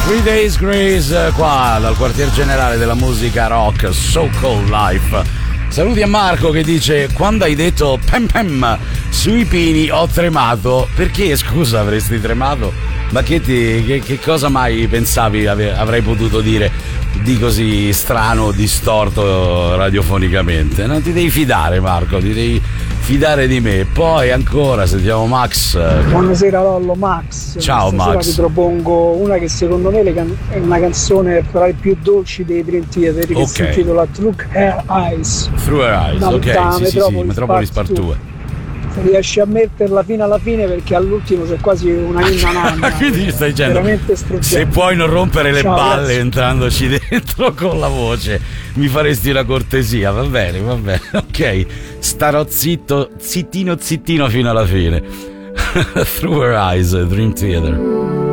3 Days Grace qua dal quartier generale della musica rock, So Cold Life. Saluti a Marco che dice: quando hai detto pem pem sui pini ho tremato. Perché, scusa, avresti tremato? Ma che cosa mai pensavi avrei potuto dire di così strano, distorto radiofonicamente? Non ti devi fidare, Marco, ti devi fidare di me. Poi ancora sentiamo Max. Buonasera Lollo, Max. Ciao Max. Ti propongo una che secondo me è una canzone tra le più dolci dei Dream Theater, che si intitola Through Her Eyes. Through Her Eyes, ok, sì, Metropolis Part 2. Se riesci a metterla fino alla fine, perché all'ultimo c'è quasi una inna nanna. Quindi stai dicendo, veramente struggente. Se puoi non rompere le balle grazie. entrandoci dentro con la voce, mi faresti una cortesia. Va bene, ok, starò zittino fino alla fine. Through Her Eyes, Dream Theater.